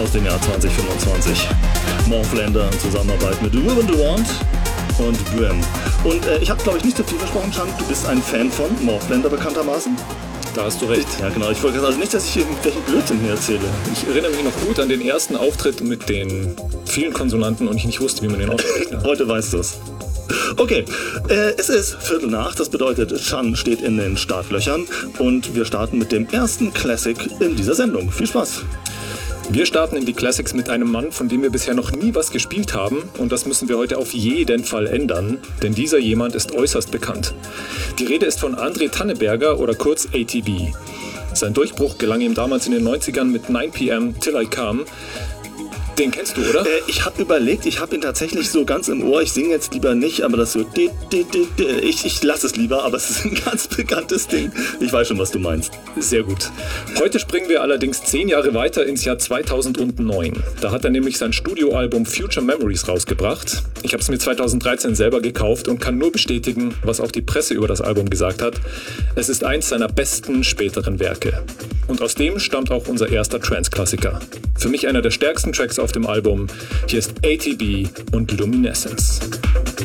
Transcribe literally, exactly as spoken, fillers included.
aus dem Jahr zwanzig fünfundzwanzig. Morphlander in Zusammenarbeit mit Ruben Durant und Brim. Und äh, ich habe, glaube ich, nicht so viel versprochen, Chan. Du bist ein Fan von Morphlander bekanntermaßen. Da hast du recht. Ja, genau. Ich wollte also nicht, dass ich irgendwelchen Blödsinn hier erzähle. Ich erinnere mich noch gut an den ersten Auftritt mit den vielen Konsonanten und ich nicht wusste, wie man den ausspricht. Heute weißt du es. Okay, äh, es ist Viertel nach, das bedeutet, Chan steht in den Startlöchern und wir starten mit dem ersten Classic in dieser Sendung. Viel Spaß! Wir starten in die Classics mit einem Mann, von dem wir bisher noch nie was gespielt haben und das müssen wir heute auf jeden Fall ändern, denn dieser jemand ist äußerst bekannt. Die Rede ist von André Tanneberger oder kurz A T B. Sein Durchbruch gelang ihm damals in den neunzigern mit nine p m Till I Come. Den kennst du, oder? Äh, ich habe überlegt, ich habe ihn tatsächlich so ganz im Ohr. Ich singe jetzt lieber nicht, aber das so... di, di, di, di. Ich, ich lasse es lieber, aber es ist ein ganz bekanntes Ding. Ich weiß schon, was du meinst. Sehr gut. Heute springen wir allerdings zehn Jahre weiter ins Jahr zweitausendneun. Da hat er nämlich sein Studioalbum Future Memories rausgebracht. Ich habe es mir zweitausenddreizehn selber gekauft und kann nur bestätigen, was auch die Presse über das Album gesagt hat. Es ist eins seiner besten späteren Werke. Und aus dem stammt auch unser erster Trance-Klassiker. Für mich einer der stärksten Tracks auf dem Album. Hier ist A T B und Luminescence.